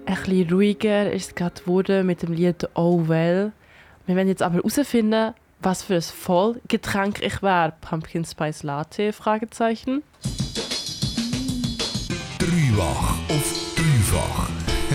Ein bisschen ruhiger ist es gerade geworden mit dem Lied «Oh Well». Wir werden jetzt aber herausfinden, was für ein Vollgetränk ich wäre. Pumpkin Spice Latte? Fragezeichen. Dreifach auf dreifach.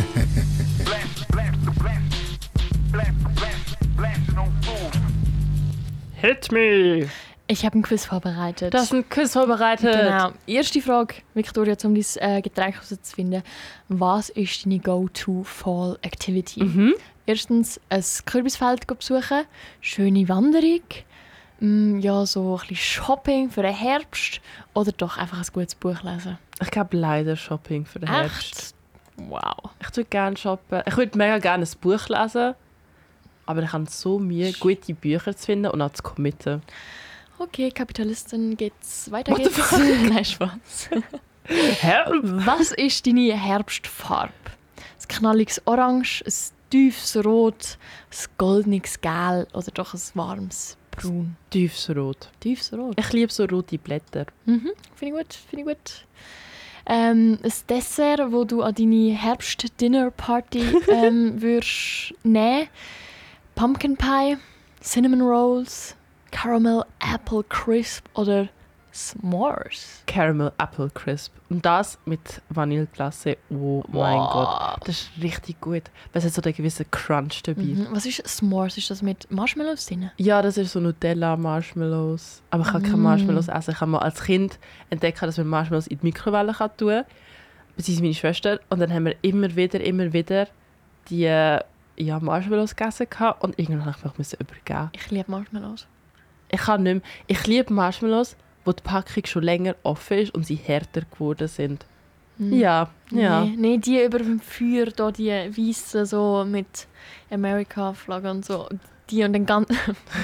Hit me! Ich habe einen Quiz vorbereitet. Das ist ein Quiz vorbereitet. Genau. Erste Frage, Victoria, um dein Getränk herauszufinden. Was ist deine Go-To-Fall-Activity? Erstens ein Kürbisfeld besuchen, schöne Wanderung, ja, so ein bisschen Shopping für den Herbst oder doch einfach ein gutes Buch lesen. Ich glaube leider Shopping für den Herbst. Echt? Wow. Ich würde gerne shoppen. Ich würde mega gerne ein Buch lesen. Aber ich habe so Mühe, gute Bücher zu finden und auch zu committen. Okay, Kapitalistin, weiter What the geht's. fuck? Nein, Spaß. Help! Was ist deine Herbstfarbe? Ein knalliges Orange, ein tiefes Rot, ein goldenes Gel oder doch ein warmes Braun? Tiefes Rot. Tiefes Rot. Ich liebe so rote Blätter. Finde ich gut, finde ich gut. Ein Dessert, das du an deine Herbst-Dinner-Party würdest nehmen. Pumpkin Pie, Cinnamon Rolls, Caramel Apple Crisp oder S'mores. Caramel Apple Crisp. Und das mit Vanilleglace. Oh mein Gott. Das ist richtig gut. Weil es hat so einen gewissen Crunch dabei. Was ist S'mores? Ist das mit Marshmallows drin? Ja, das ist so Nutella-Marshmallows. Aber ich kann keine Marshmallows essen. Ich habe mal als Kind entdeckt, dass man Marshmallows in die Mikrowelle tun kann. Beziehungsweise meine Schwester. Und dann haben wir immer wieder die Marshmallows gegessen. Und irgendwann musste ich mich übergeben. Ich liebe Marshmallows. Ich kann nicht mehr. Ich liebe Marshmallows, wo die Packung schon länger offen ist und sie härter geworden sind. Ja. Nee, die über dem Feuer, da, die weißen so mit America-Flagge und so. Die und den ganzen...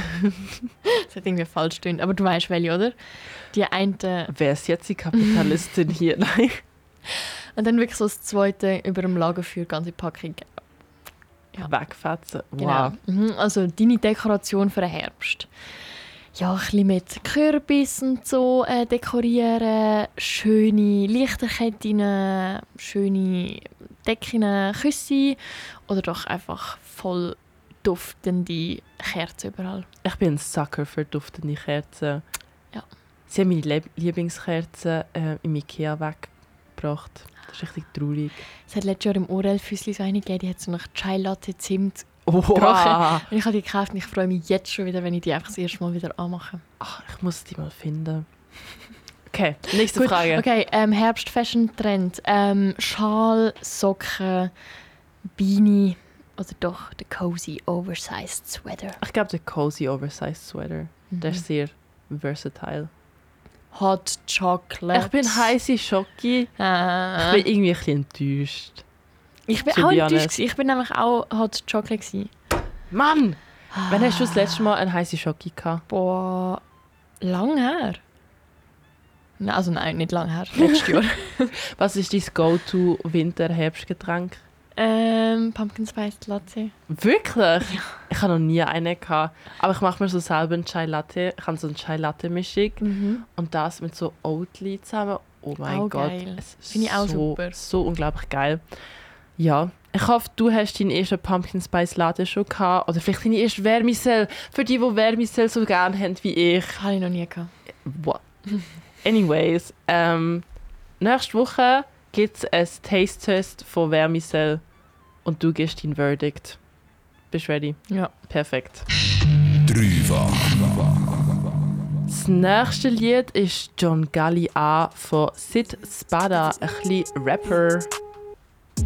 das hat irgendwie falsch gestimmt, aber du weißt welche, oder? Die eine... Wer ist jetzt die Kapitalistin hier? Nein. Und dann wirklich so das zweite über dem Lagerfeuer, ganze Packung. Wegfetzen. Wow. Genau. Also deine Dekoration für den Herbst. Ja, ein bisschen mit Kürbis und so dekorieren, schöne Lichterketten, schöne Decken, Küsse oder doch einfach voll duftende Kerzen überall. Ich bin ein Sucker für duftende Kerzen. Ja. Sie haben meine Lieblingskerzen im Ikea weggebracht. Das ist richtig traurig. Es hat letztes Jahr im Orel-Füssli so eine gegeben, die hat so nach Chai Latte Zimt Oh, gerochen. Und ich habe die gekauft und ich freue mich jetzt schon wieder, wenn ich die einfach das erste Mal wieder anmache. Ach, ich muss die mal finden. Okay, nächste Gut, Frage. Okay, Herbst-Fashion-Trend. Schal, Socken, Beanie oder doch der cozy oversized Sweater. Ich glaube, der cozy oversized Sweater. Der ist sehr versatile. Hot Chocolate. Ich bin heiße Schocki. Ich bin irgendwie ein bisschen enttäuscht. Ich bin to auch be enttäuscht honest. gewesen. Ich bin nämlich auch Hot Chocolate gewesen. Mann! Wann hast du das letzte Mal eine heiße Schocki gehabt? Boah, lang her. Also nein, nicht lang her. Letztes Jahr. Was ist dein Go-To-Winter-Herbstgetränk? Pumpkin Spice Latte. Wirklich? Ich habe noch nie einen gehabt. Aber ich mache mir so selber einen Chai Latte. Ich habe so eine Chai Latte Mischung und das mit so Oatly zusammen. Oh mein Auch Gott, geil. es ist Finde ich auch so, super. so unglaublich geil. Ja, ich hoffe, du hast deinen ersten Pumpkin Spice Latte schon gehabt oder vielleicht deine erste Vermicelle. Für die Vermicelle so gerne haben wie ich. Habe ich noch nie gehabt. What? Anyways, nächste Woche gibt es ein Taste-Test von Vermicelle und du gibst dein Verdict. Bist du ready? Ja. Perfekt. Dreifach. Das nächste Lied ist John Galli A von Sid Spada, ein bisschen Rapper.